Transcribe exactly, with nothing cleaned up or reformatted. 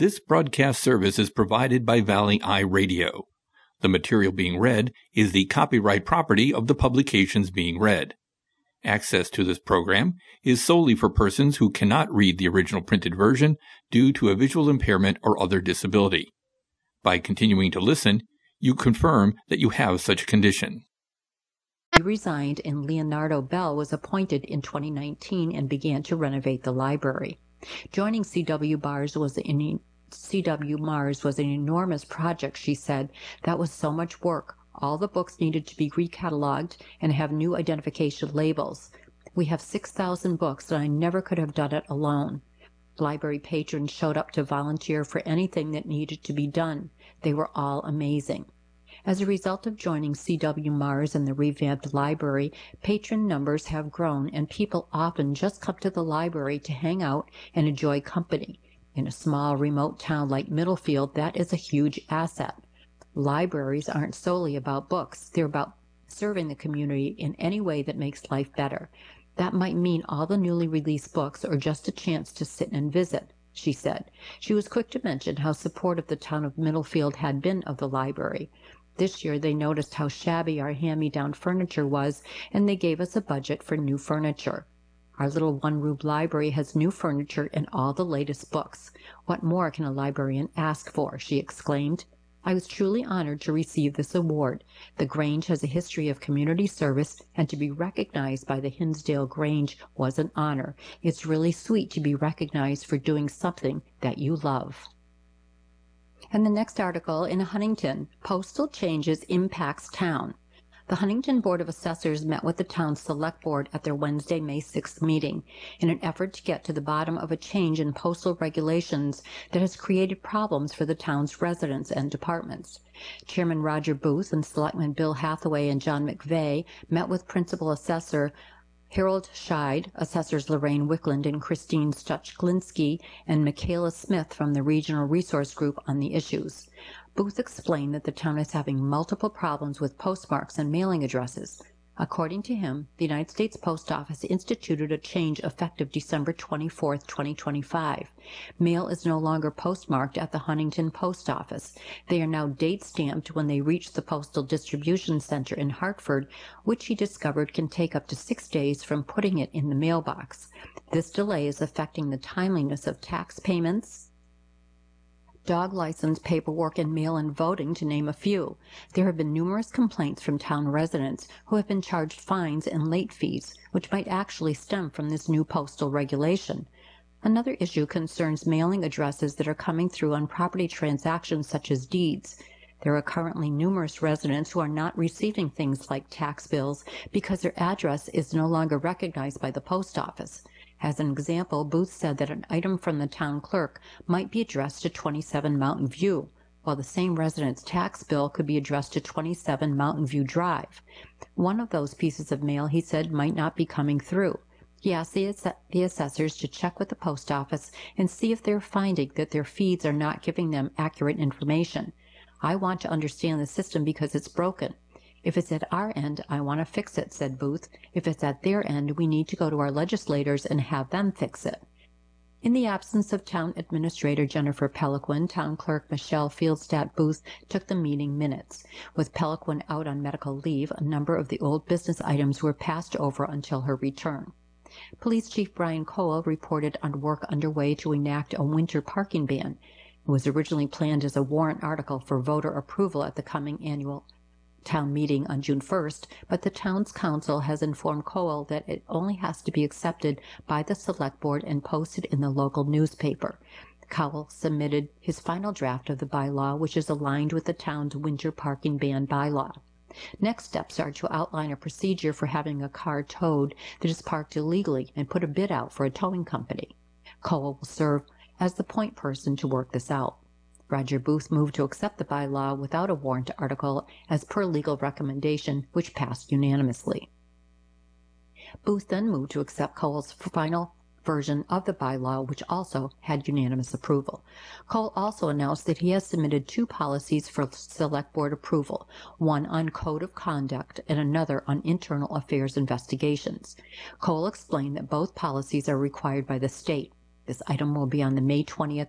This broadcast service is provided by Valley Eye Radio. The material being read is the copyright property of the publications being read. Access to this program is solely for persons who cannot read the original printed version due to a visual impairment or other disability. By continuing to listen, you confirm that you have such a condition. He resigned and Leonardo Bell was appointed in twenty nineteen and began to renovate the library. Joining C W Mars was an C W Mars was an enormous project, she said. That was so much work. All the books needed to be recatalogued and have new identification labels. We have six thousand books, and I never could have done it alone. Library patrons showed up to volunteer for anything that needed to be done. They were all amazing. As a result of joining C W Mars and the revamped library, patron numbers have grown, and people often just come to the library to hang out and enjoy company. In a small, remote town like Middlefield, that is a huge asset. Libraries aren't solely about books. They're about serving the community in any way that makes life better. That might mean all the newly released books or just a chance to sit and visit, she said. She was quick to mention how supportive the town of Middlefield had been of the library. This year they noticed how shabby our hand-me-down furniture was, and they gave us a budget for new furniture. Our little one-room library has new furniture and all the latest books. What more can a librarian ask for? She exclaimed. I was truly honored to receive this award. The Grange has a history of community service, and to be recognized by the Hinsdale Grange was an honor. It's really sweet to be recognized for doing something that you love. And the next article in Huntington, postal changes impacts town. The Huntington Board of Assessors met with the town's select board at their Wednesday, May sixth meeting in an effort to get to the bottom of a change in postal regulations that has created problems for the town's residents and departments. Chairman Roger Booth and Selectmen Bill Hathaway and John McVeigh met with Principal Assessor Harold Scheid, Assessors Lorraine Wickland and Christine Stuchklinski, and Michaela Smith from the Regional Resource Group on the issues. Booth explained that the town is having multiple problems with postmarks and mailing addresses. According to him, the United States Post Office instituted a change effective December twenty-fourth, twenty twenty-five. Mail is no longer postmarked at the Huntington Post Office. They are now date-stamped when they reach the Postal Distribution Center in Hartford, which he discovered can take up to six days from putting it in the mailbox. This delay is affecting the timeliness of tax payments, dog license paperwork, and mail-in voting, to name a few. There have been numerous complaints from town residents who have been charged fines and late fees, which might actually stem from this new postal regulation. Another issue concerns mailing addresses that are coming through on property transactions such as deeds. There are currently numerous residents who are not receiving things like tax bills because their address is no longer recognized by the post office. As an example, Booth said that an item from the town clerk might be addressed to twenty-seven Mountain View, while the same resident's tax bill could be addressed to twenty-seven Mountain View Drive. One of those pieces of mail, he said, might not be coming through. He asked the, ass the assessors to check with the post office and see if they're finding that their feeds are not giving them accurate information. I want to understand the system because it's broken. If it's at our end, I want to fix it, said Booth. If it's at their end, we need to go to our legislators and have them fix it. In the absence of Town Administrator Jennifer Peliquin, Town Clerk Michelle Fieldstadt Booth took the meeting minutes. With Peliquin out on medical leave, a number of the old business items were passed over until her return. Police Chief Brian Cole reported on work underway to enact a winter parking ban. It was originally planned as a warrant article for voter approval at the coming annual town meeting on June first, but the town's council has informed Cole that it only has to be accepted by the select board and posted in the local newspaper. Cowell submitted his final draft of the bylaw, which is aligned with the town's winter parking ban bylaw. Next steps are to outline a procedure for having a car towed that is parked illegally and put a bid out for a towing company. Cowell will serve as the point person to work this out. Roger Booth moved to accept the bylaw without a warrant article as per legal recommendation, which passed unanimously. Booth then moved to accept Cole's final version of the bylaw, which also had unanimous approval. Cole also announced that he has submitted two policies for select board approval, one on code of conduct and another on internal affairs investigations. Cole explained that both policies are required by the state. This item will be on the May twentieth